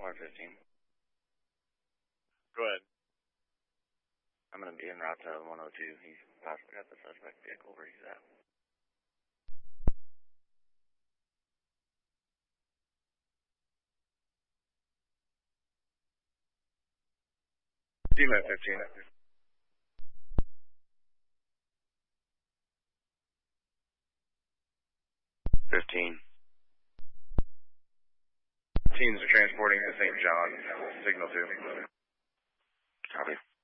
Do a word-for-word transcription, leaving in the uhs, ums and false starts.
one fifteen. Go ahead. I'm going to be en route to one oh two. He's possibly got the suspect vehicle where he's at. Team at fifteen. fifteen. Teams are transporting to Saint John. Signal two. Copy.